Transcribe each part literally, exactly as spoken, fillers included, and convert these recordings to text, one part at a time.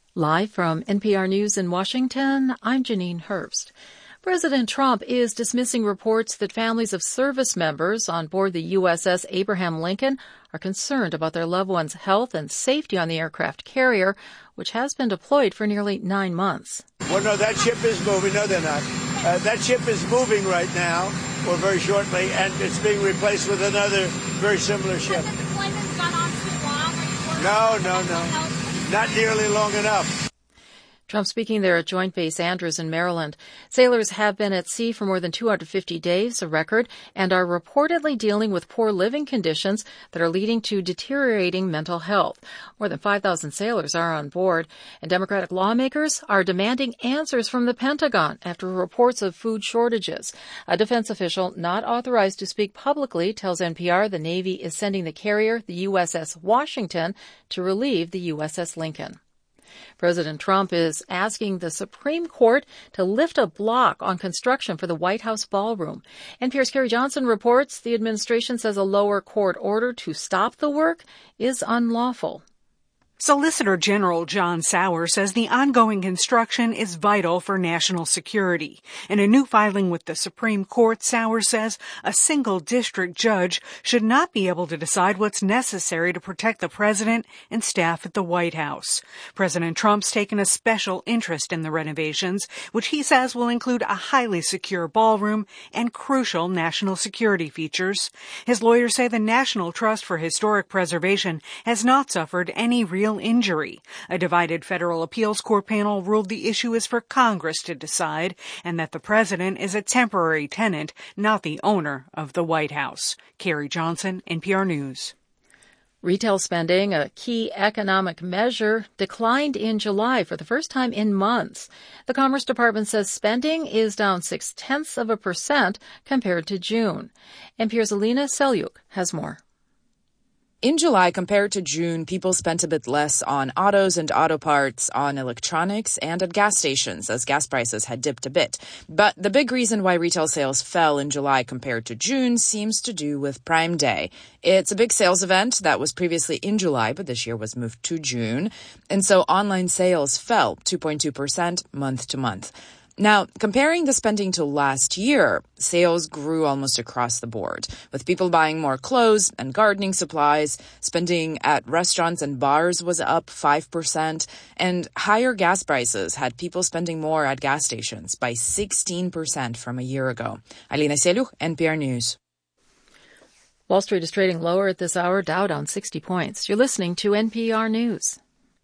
Live from N P R News in Washington, I'm Janine Herbst. President Trump is dismissing reports that families of service members on board the U S S Abraham Lincoln are concerned about their loved ones' health and safety on the aircraft carrier, which has been deployed for nearly nine months. Well, no, that ship is moving. No, they're not. Uh, that ship is moving right now, or very shortly, and it's being replaced with another very similar ship. Has the deployment's gone on too long? No, no, no. Not nearly long enough. Trump speaking there at Joint Base Andrews in Maryland. Sailors have been at sea for more than two hundred fifty days, a record, and are reportedly dealing with poor living conditions that are leading to deteriorating mental health. More than five thousand sailors are on board, and Democratic lawmakers are demanding answers from the Pentagon after reports of food shortages. A defense official not authorized to speak publicly tells N P R the Navy is sending the carrier, the U S S Washington, to relieve the U S S Lincoln. President Trump is asking the Supreme Court to lift a block on construction for the White House ballroom. N P R's Carrie Johnson reports the administration says a lower court order to stop the work is unlawful. Solicitor General John Sauer says the ongoing construction is vital for national security. In a new filing with the Supreme Court, Sauer says a single district judge should not be able to decide what's necessary to protect the president and staff at the White House. President Trump's taken a special interest in the renovations, which he says will include a highly secure ballroom and crucial national security features. His lawyers say the National Trust for Historic Preservation has not suffered any real injury. A divided federal appeals court panel ruled the issue is for Congress to decide and that the president is a temporary tenant, not the owner of the White House. Carrie Johnson, N P R News. Retail spending, a key economic measure, declined in July for the first time in months. The Commerce Department says spending is down six-tenths of a percent compared to June. N P R's Alina Selyuk has more. In July, compared to June, people spent a bit less on autos and auto parts, on electronics, and at gas stations, as gas prices had dipped a bit. But the big reason why retail sales fell in July compared to June seems to do with Prime Day. It's a big sales event that was previously in July, but this year was moved to June. And so online sales fell two point two percent month to month. Now, comparing the spending to last year, sales grew almost across the board, with people buying more clothes and gardening supplies. Spending at restaurants and bars was up five percent, and higher gas prices had people spending more at gas stations by sixteen percent from a year ago. Alina Selyuk, N P R News. Wall Street is trading lower at this hour, Dow down sixty points. You're listening to N P R News.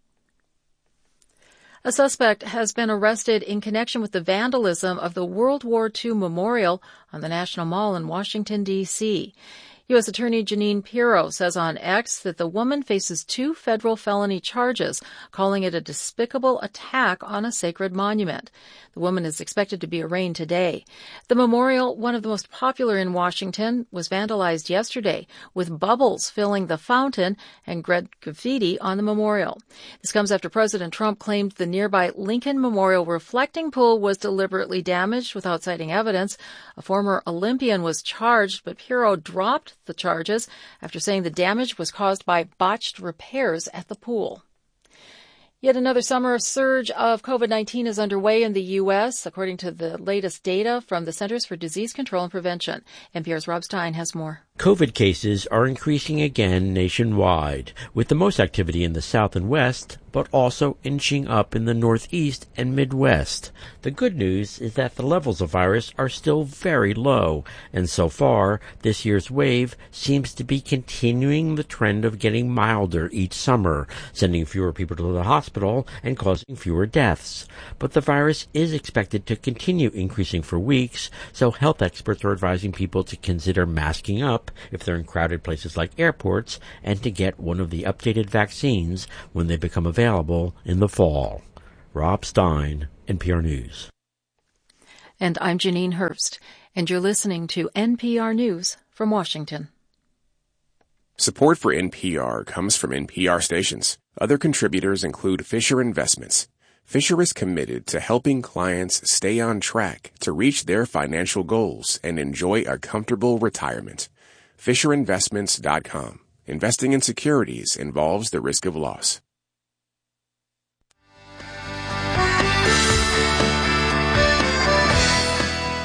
A suspect has been arrested in connection with the vandalism of the World War Two memorial on the National Mall in Washington, D C U S Attorney Jeanine Pirro says on X that the woman faces two federal felony charges, calling it a despicable attack on a sacred monument. The woman is expected to be arraigned today. The memorial, one of the most popular in Washington, was vandalized yesterday, with bubbles filling the fountain and red graffiti on the memorial. This comes after President Trump claimed the nearby Lincoln Memorial reflecting pool was deliberately damaged without citing evidence. A former Olympian was charged, but Pirro dropped the charges after saying the damage was caused by botched repairs at the pool. Yet another summer surge of COVID nineteen is underway in the U S, according to the latest data from the Centers for Disease Control and Prevention. N P R's Rob Stein has more. COVID cases are increasing again nationwide, with the most activity in the South and West, but also inching up in the Northeast and Midwest. The good news is that the levels of virus are still very low, and so far, this year's wave seems to be continuing the trend of getting milder each summer, sending fewer people to the hospital and causing fewer deaths. But the virus is expected to continue increasing for weeks, so health experts are advising people to consider masking up if they're in crowded places like airports, and to get one of the updated vaccines when they become available in the fall. Rob Stein, N P R News. And I'm Janine Herbst, and you're listening to N P R News from Washington. Support for N P R comes from N P R stations. Other contributors include Fisher Investments. Fisher is committed to helping clients stay on track to reach their financial goals and enjoy a comfortable retirement. Fisher Investments dot com. Investing in securities involves the risk of loss.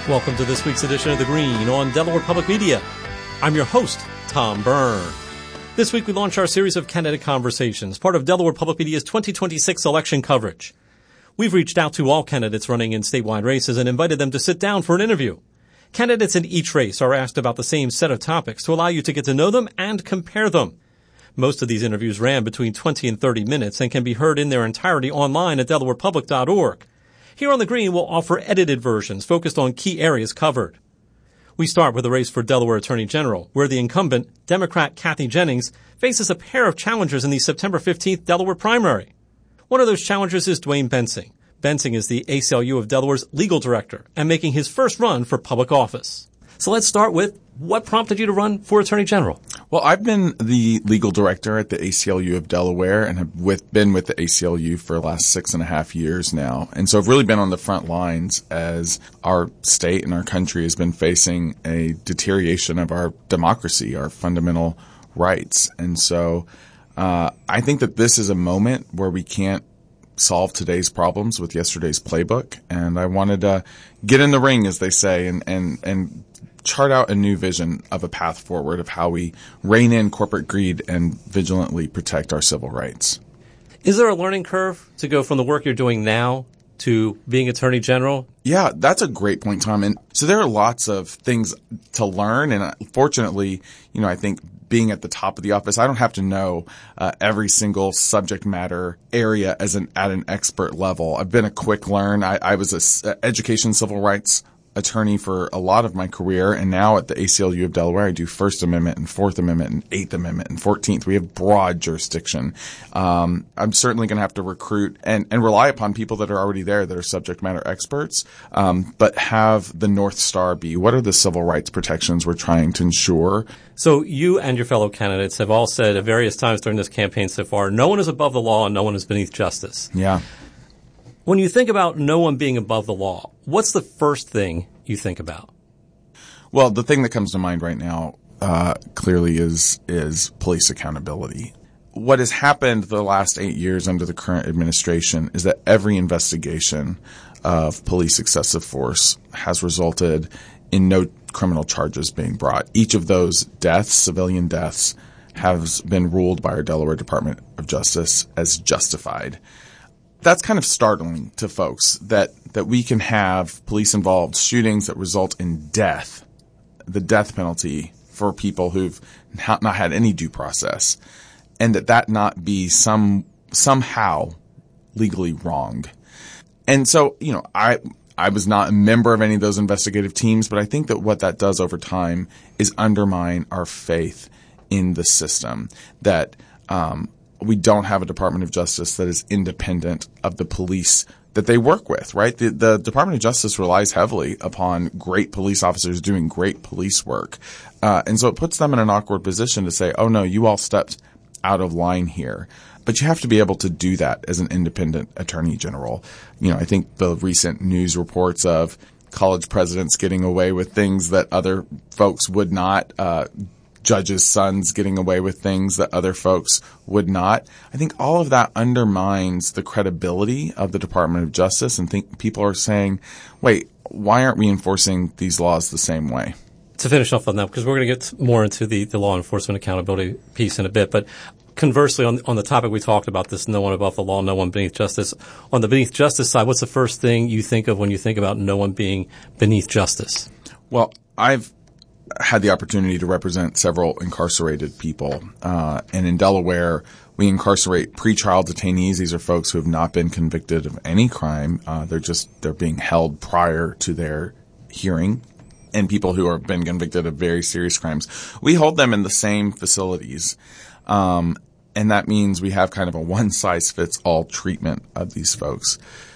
Welcome to this week's edition of The Green on Delaware Public Media. I'm your host, Tom Byrne. This week we launch our series of candidate conversations, part of Delaware Public Media's twenty twenty-six election coverage. We've reached out to all candidates running in statewide races and invited them to sit down for an interview. Candidates in each race are asked about the same set of topics to allow you to get to know them and compare them. Most of these interviews ran between twenty and thirty minutes and can be heard in their entirety online at delaware public dot org. Here on The Green, we'll offer edited versions focused on key areas covered. We start with the race for Delaware Attorney General, where the incumbent, Democrat Kathy Jennings, faces a pair of challengers in the September fifteenth Delaware primary. One of those challengers is Dwayne Bensing. Bensing is the A C L U of Delaware's legal director and making his first run for public office. So let's start with what prompted you to run for Attorney General? Well, I've been the legal director at the A C L U of Delaware and have with, been with the A C L U for the last six and a half years now. And so I've really been on the front lines as our state and our country has been facing a deterioration of our democracy, our fundamental rights. And so uh, I think that this is a moment where we can't solve today's problems with yesterday's playbook. And I wanted to get in the ring, as they say, and, and, and chart out a new vision of a path forward of how we rein in corporate greed and vigilantly protect our civil rights. Is there a learning curve to go from the work you're doing now to being Attorney General? Yeah, that's a great point, Tom. And so there are lots of things to learn. And fortunately, you know, I think being at the top of the office, I don't have to know uh, every single subject matter area as an at an expert level. I've been a quick learn. I, I was a uh, education civil rights attorney for a lot of my career, and now at the A C L U of Delaware, I do First Amendment and Fourth Amendment and Eighth Amendment and Fourteenth. We have broad jurisdiction. Um, I'm certainly going to have to recruit and, and rely upon people that are already there that are subject matter experts, um, but have the North Star be what are the civil rights protections we're trying to ensure. So you and your fellow candidates have all said at various times during this campaign so far, no one is above the law and no one is beneath justice. Yeah. When you think about no one being above the law, what's the first thing you think about? Well, the thing that comes to mind right now uh, clearly is is police accountability. What has happened the last eight years under the current administration is that every investigation of police excessive force has resulted in no criminal charges being brought. Each of those deaths, civilian deaths, has been ruled by our Delaware Department of Justice as justified. That's kind of startling to folks that, that we can have police-involved shootings that result in death, the death penalty for people who've not, not had any due process, and that that not be some somehow legally wrong. And so, you know, I I was not a member of any of those investigative teams, but I think that what that does over time is undermine our faith in the system, that um we don't have a Department of Justice that is independent of the police that they work with, right? The, the Department of Justice relies heavily upon great police officers doing great police work. Uh, and so it puts them in an awkward position to say, oh no, you all stepped out of line here. But you have to be able to do that as an independent attorney general. You know, I think the recent news reports of college presidents getting away with things that other folks would not, uh, judges' sons getting away with things that other folks would not. I think all of that undermines the credibility of the Department of Justice, and think people are saying, wait, why aren't we enforcing these laws the same way? To finish off on that, because we're going to get more into the, the law enforcement accountability piece in a bit, but conversely, on, on the topic we talked about, this no one above the law, no one beneath justice, on the beneath justice side, what's the first thing you think of when you think about no one being beneath justice? Well, I've had the opportunity to represent several incarcerated people. Uh, and in Delaware, we incarcerate pretrial detainees. These are folks who have not been convicted of any crime. Uh, they're just, they're being held prior to their hearing. And people who have been convicted of very serious crimes. We hold them in the same facilities. Um, and that means we have kind of a one-size-fits-all treatment of these folks.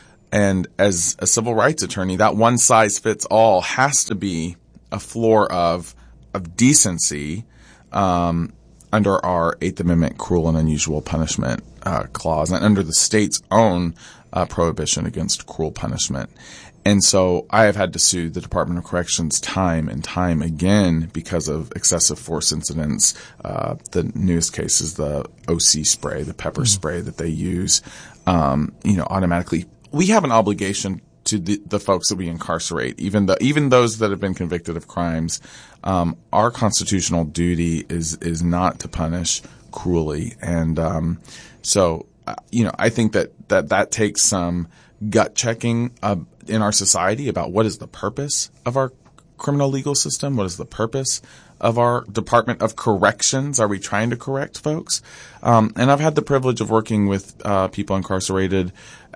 And as a civil rights attorney, that one-size-fits-all has to be a floor of of decency um, under our Eighth Amendment cruel and unusual punishment uh, clause, and under the state's own uh, prohibition against cruel punishment. And so I have had to sue the Department of Corrections time and time again because of excessive force incidents. Uh, the newest case is the O C spray, the pepper mm. spray that they use, um, you know, automatically. We have an obligation to the, the folks that we incarcerate, even the, even those that have been convicted of crimes. Um, our constitutional duty is, is not to punish cruelly. And, um, so, uh, you know, I think that, that, that takes some gut checking, uh, in our society about what is the purpose of our criminal legal system? What is the purpose of our Department of Corrections? Are we trying to correct folks? Um, and I've had the privilege of working with uh, people incarcerated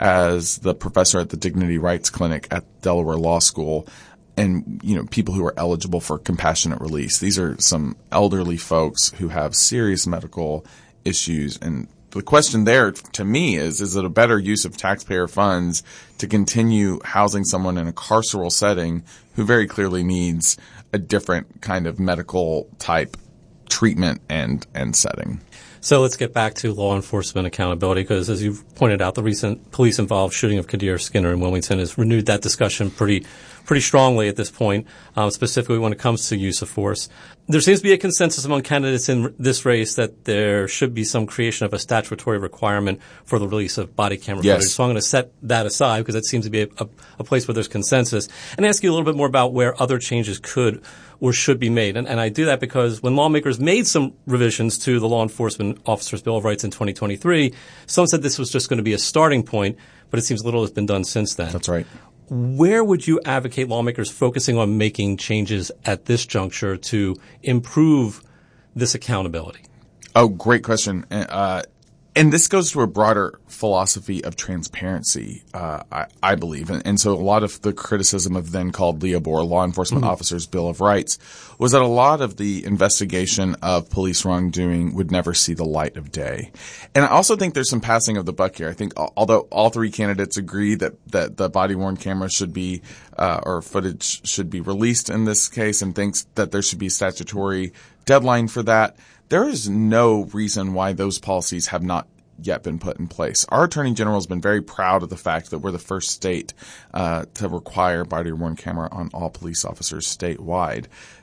as the professor at the Dignity Rights Clinic at Delaware Law School, and you know, people who are eligible for compassionate release. These are some elderly folks who have serious medical issues, and the question there to me is, is it a better use of taxpayer funds to continue housing someone in a carceral setting who very clearly needs a different kind of medical type treatment and, and setting? So let's get back to law enforcement accountability, because as you've pointed out, the recent police-involved shooting of Kadir Skinner in Wilmington has renewed that discussion pretty pretty strongly at this point, uh, specifically when it comes to use of force. There seems to be a consensus among candidates in this race that there should be some creation of a statutory requirement for the release of body camera yes. footage. So I'm going to set that aside because that seems to be a, a, a place where there's consensus, and ask you a little bit more about where other changes could or should be made. And, and I do that because when lawmakers made some revisions to the Law Enforcement Officers' Bill of Rights in twenty twenty-three, some said this was just going to be a starting point, but it seems little has been done since then. That's right. Where would you advocate lawmakers focusing on making changes at this juncture to improve this accountability? Oh, great question. Uh, and this goes to a broader philosophy of transparency, uh, I, I believe. And, and so a lot of the criticism of then called LEOBOR, Law Enforcement mm-hmm. Officers' Bill of Rights, was that a lot of the investigation of police wrongdoing would never see the light of day. And I also think there's some passing of the buck here. I think although all three candidates agree that, that the body-worn camera should be, uh, or footage should be released in this case, and thinks that there should be a statutory deadline for that, there is no reason why those policies have not yet been put in place. Our Attorney General has been very proud of the fact that we're the first state uh, to require body-worn camera on all police officers statewide.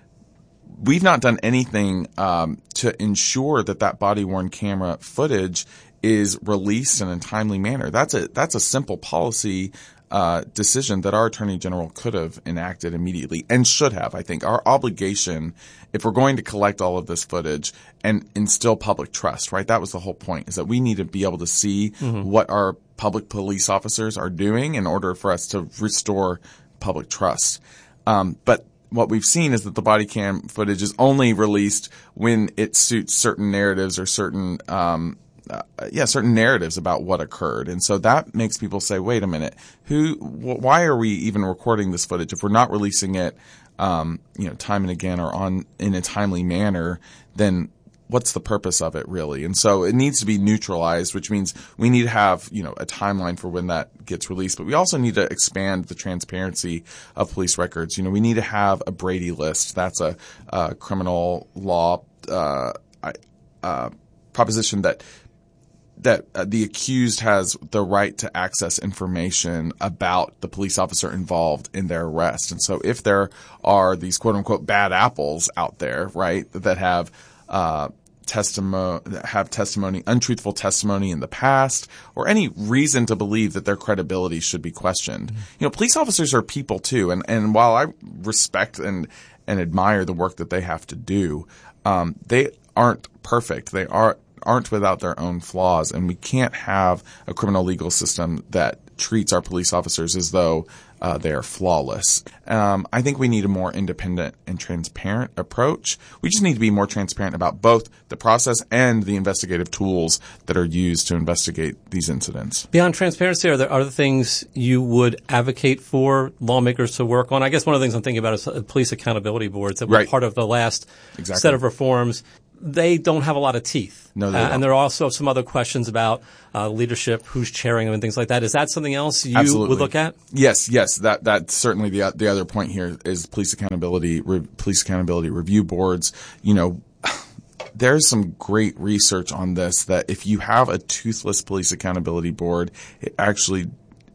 We've not done anything um, to ensure that that body-worn camera footage is released in a timely manner. That's a that's a simple policy uh, decision that our Attorney General could have enacted immediately and should have. I think our obligation, if we're going to collect all of this footage and instill public trust, right? That was the whole point, is that we need to be able to see mm-hmm. what our public police officers are doing in order for us to restore public trust. Um, but what we've seen is that the body cam footage is only released when it suits certain narratives or certain um Uh, yeah, certain narratives about what occurred. And so that makes people say, wait a minute, who, wh- why are we even recording this footage? If we're not releasing it, um, you know, time and again or on, in a timely manner, then what's the purpose of it really? And so it needs to be neutralized, which means we need to have, you know, a timeline for when that gets released. But we also need to expand the transparency of police records. You know, we need to have a Brady list. That's a, a criminal law, uh, uh, proposition that that uh, the accused has the right to access information about the police officer involved in their arrest. And so if there are these quote unquote bad apples out there, right, that have uh testimony have testimony untruthful testimony in the past, or any reason to believe that their credibility should be questioned. Mm-hmm. You know, police officers are people too, and and while I respect and and admire the work that they have to do, um they aren't perfect. They are aren't without their own flaws, and we can't have a criminal legal system that treats our police officers as though uh, they are flawless. Um, I think we need a more independent and transparent approach. We just need to be more transparent about both the process and the investigative tools that are used to investigate these incidents. Beyond transparency, are there other things you would advocate for lawmakers to work on? I guess one of the things I'm thinking about is police accountability boards that were right. part of the last exactly. set of reforms. They don't have a lot of teeth. No, they uh, don't. And there are also some other questions about uh, leadership, who's chairing them, and things like that. Is that something else you Absolutely. would look at? Yes, yes. That that's certainly the the other point here is police accountability, re, police accountability review boards. You know, there's some great research on this that if you have a toothless police accountability board, it actually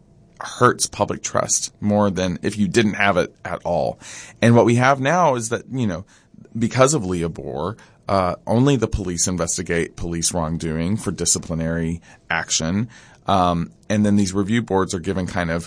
hurts public trust more than if you didn't have it at all. And what we have now is that, you know, because of LEOBOR, Uh, only the police investigate police wrongdoing for disciplinary action. Um, and then these review boards are given kind of